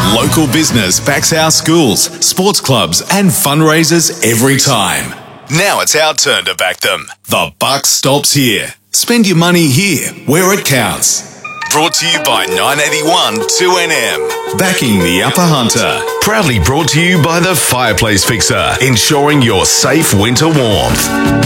Local business backs our schools, sports clubs and fundraisers every time. Now it's our turn to back them. The buck stops here. Spend your money here, where it counts. Brought to you by 981 2NM. Backing the Upper Hunter. Proudly brought to you by the Fireplace Fixer, ensuring your safe winter warmth.